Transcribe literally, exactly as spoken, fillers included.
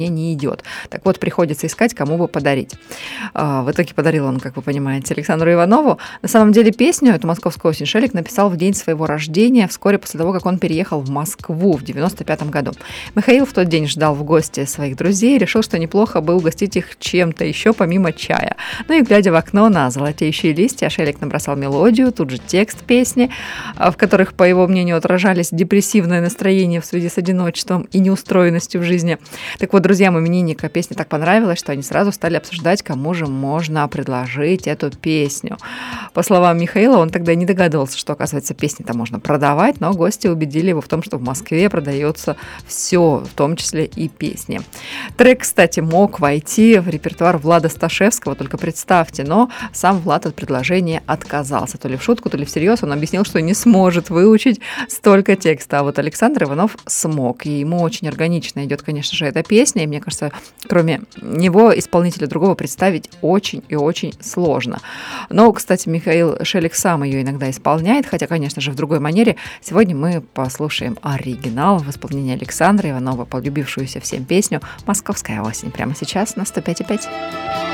не идет. Так вот, приходится искать, кому бы подарить. В итоге подарил он, как вы понимаете, Александру Иванову. На самом деле песню эту «Московскую осень» Шелег написал в день своего рождения, вскоре после того, как он переехал в Москву в девяносто пятом году. Михаил в тот день ждал в гости своих друзей и решил, что неплохо бы угостить их чем-то еще помимо чая. Ну и, глядя в окно на золотеющие листья, Шелег набросал мелодию, тут же текст песни, в которых, по его мнению, отражались депрессивное настроение в связи с одиночеством и неустроенностью в жизни. Так вот, друзьям именинника песня так понравилась, что они сразу стали обсуждать, кому же можно предложить эту песню. По словам Михаила, он тогда не догадывался, что, оказывается, песни-то можно продавать, но гости убедили его в том, что в Москве продается все, в том числе и песни. Трек, кстати, мог войти в репертуар Влада Сташевского, только представьте, но сам Влад от предложения отказался. То ли в шутку, то ли всерьез. Он объяснил, что не сможет выучить столько текста, а вот Александр Иванов смог. И ему очень органично идет, конечно же, эта песня, и мне кажется, кроме него исполнителя другого представить очень и очень сложно. Но, кстати, Михаил Шелег сам ее иногда исполняет, хотя, конечно же, в другой манере. Сегодня мы послушаем оригинал в исполнении Александра Иванова, полюбившуюся всем песню «Московская осень». Прямо сейчас на сто пять и пять.